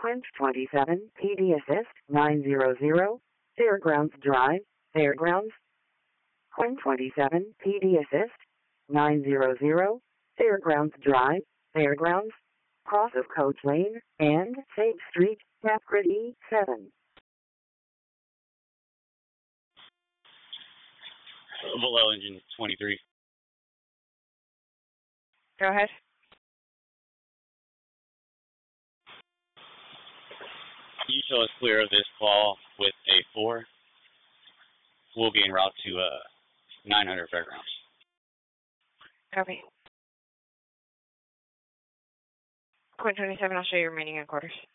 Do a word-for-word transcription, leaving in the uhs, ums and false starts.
Quint twenty-seven, P D Assist nine hundred, Fairgrounds Drive, Fairgrounds. Quint twenty-seven, P D Assist nine hundred, Fairgrounds Drive, Fairgrounds. Cross of Coach Lane and Sage Street, Tapgrid E seven. Below engine twenty-three. Go ahead. You show us clear of this call with a four. We'll be en route to uh, nine hundred Fairgrounds. Copy. Quint twenty-seven, I'll show you remaining in quarters.